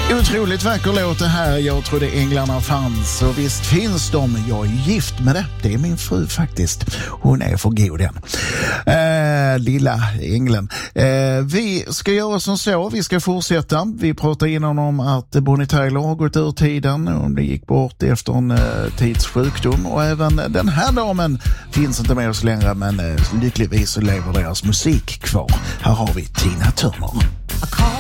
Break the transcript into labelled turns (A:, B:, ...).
A: Otroligt vacker låt det här. Jag trodde änglarna fanns, och visst finns de. Jag är gift med det. Det är min fru faktiskt. Hon är för god den. Lilla ängeln. Vi ska göra som så. Vi ska fortsätta. Vi pratade innan om att Bonnie Tyler har gått ur tiden. Och det gick bort efter en tids sjukdom. Och även den här damen finns inte med oss längre, men lyckligtvis så lever deras musik kvar. Här har vi Tina Turner.